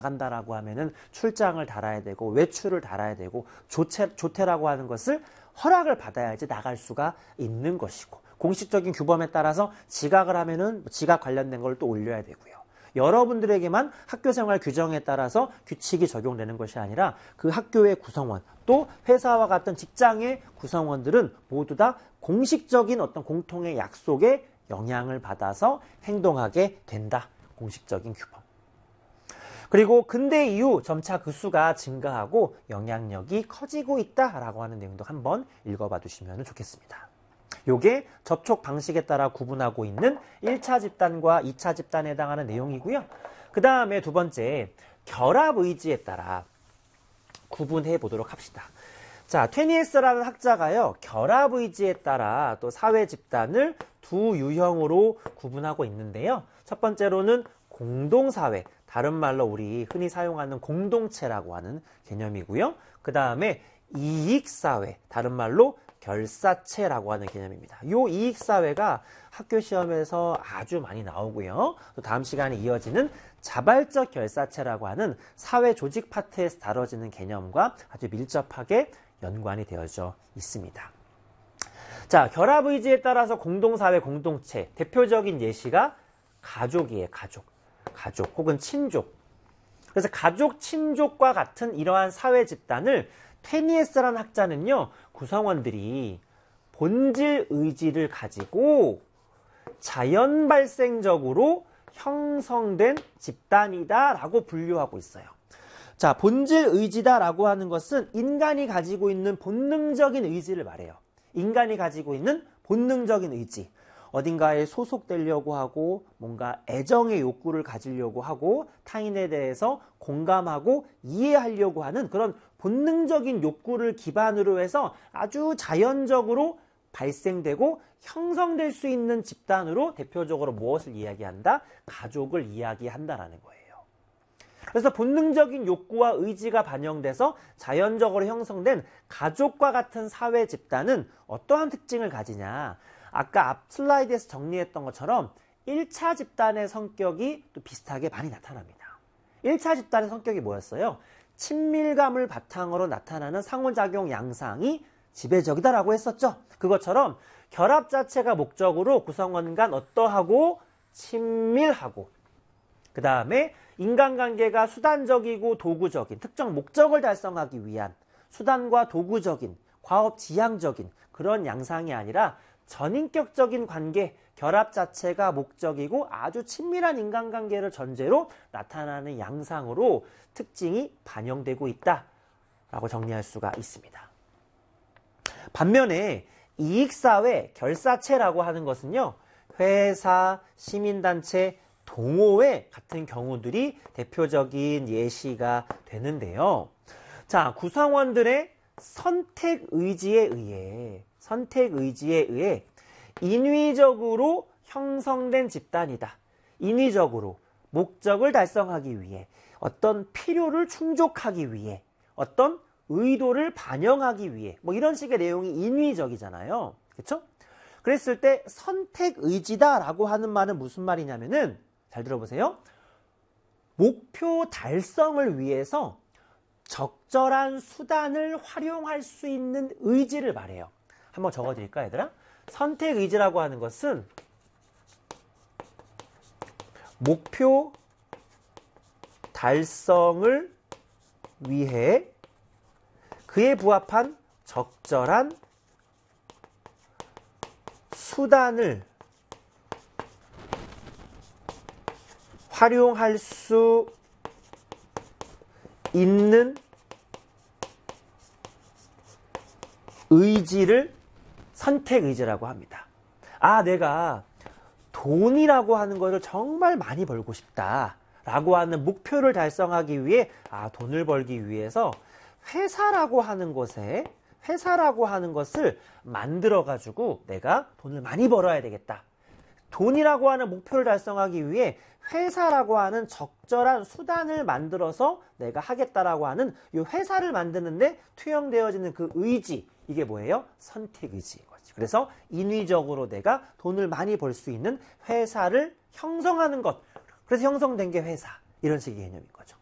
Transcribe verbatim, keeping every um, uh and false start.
간다라고 하면은 출장을 달아야 되고 외출을 달아야 되고 조퇴, 조퇴라고 하는 것을 허락을 받아야지 나갈 수가 있는 것이고, 공식적인 규범에 따라서 지각을 하면은 지각 관련된 걸 또 올려야 되고요. 여러분들에게만 학교생활 규정에 따라서 규칙이 적용되는 것이 아니라 그 학교의 구성원, 또 회사와 같은 직장의 구성원들은 모두 다 공식적인 어떤 공통의 약속에 영향을 받아서 행동하게 된다. 공식적인 규범. 그리고 근대 이후 점차 그 수가 증가하고 영향력이 커지고 있다라고 하는 내용도 한번 읽어봐 두시면 좋겠습니다. 요게 접촉 방식에 따라 구분하고 있는 일 차 집단과 이 차 집단에 해당하는 내용이고요. 그 다음에 두 번째, 결합 의지에 따라 구분해 보도록 합시다. 자, 테니에스라는 학자가요, 결합 의지에 따라 또 사회 집단을 두 유형으로 구분하고 있는데요. 첫 번째로는 공동사회, 다른 말로 우리 흔히 사용하는 공동체라고 하는 개념이고요. 그 다음에 이익사회, 다른 말로 결사체라고 하는 개념입니다. 이 이익사회가 학교 시험에서 아주 많이 나오고요. 또 다음 시간에 이어지는 자발적 결사체라고 하는 사회 조직 파트에서 다뤄지는 개념과 아주 밀접하게 연관이 되어져 있습니다. 자, 결합 의지에 따라서 공동사회, 공동체, 대표적인 예시가 가족이에요. 가족. 가족 혹은 친족. 그래서 가족, 친족과 같은 이러한 사회 집단을 테니에스라는 학자는요, 구성원들이 본질 의지를 가지고 자연 발생적으로 형성된 집단이다 라고 분류하고 있어요. 자, 본질 의지다라고 하는 것은 인간이 가지고 있는 본능적인 의지를 말해요. 인간이 가지고 있는 본능적인 의지. 어딘가에 소속되려고 하고 뭔가 애정의 욕구를 가지려고 하고 타인에 대해서 공감하고 이해하려고 하는 그런 본능적인 욕구를 기반으로 해서 아주 자연적으로 발생되고 형성될 수 있는 집단으로 대표적으로 무엇을 이야기한다? 가족을 이야기한다라는 거예요. 그래서 본능적인 욕구와 의지가 반영돼서 자연적으로 형성된 가족과 같은 사회 집단은 어떠한 특징을 가지냐? 아까 앞 슬라이드에서 정리했던 것처럼 일 차 집단의 성격이 또 비슷하게 많이 나타납니다. 일 차 집단의 성격이 뭐였어요? 친밀감을 바탕으로 나타나는 상호작용 양상이 지배적이다라고 했었죠. 그것처럼 결합 자체가 목적으로 구성원 간 어떠하고 친밀하고, 그 다음에 인간관계가 수단적이고 도구적인 특정 목적을 달성하기 위한 수단과 도구적인 과업지향적인 그런 양상이 아니라 전인격적인 관계, 결합 자체가 목적이고 아주 친밀한 인간관계를 전제로 나타나는 양상으로 특징이 반영되고 있다라고 정리할 수가 있습니다. 반면에 이익사회, 결사체라고 하는 것은요, 회사, 시민단체, 동호회 같은 경우들이 대표적인 예시가 되는데요. 자, 구성원들의 선택 의지에 의해 선택 의지에 의해 인위적으로 형성된 집단이다. 인위적으로 목적을 달성하기 위해, 어떤 필요를 충족하기 위해, 어떤 의도를 반영하기 위해, 뭐 이런 식의 내용이 인위적이잖아요. 그렇죠? 그랬을 때 선택 의지다라고 하는 말은 무슨 말이냐면은, 잘 들어보세요. 목표 달성을 위해서 적절한 수단을 활용할 수 있는 의지를 말해요. 한번 적어드릴까, 얘들아? 선택 의지라고 하는 것은 목표 달성을 위해 그에 부합한 적절한 수단을 활용할 수 있는 의지를 선택 의지라고 합니다. 아, 내가 돈이라고 하는 것을 정말 많이 벌고 싶다 라고 하는 목표를 달성하기 위해, 아, 돈을 벌기 위해서 회사라고 하는 곳에 회사라고 하는 것을 만들어 가지고 내가 돈을 많이 벌어야 되겠다. 돈이라고 하는 목표를 달성하기 위해 회사라고 하는 적절한 수단을 만들어서 내가 하겠다라고 하는 이 회사를 만드는데 투영되어지는 그 의지, 이게 뭐예요? 선택 의지인 거지. 그래서 인위적으로 내가 돈을 많이 벌 수 있는 회사를 형성하는 것, 그래서 형성된 게 회사, 이런 식의 개념인 거죠.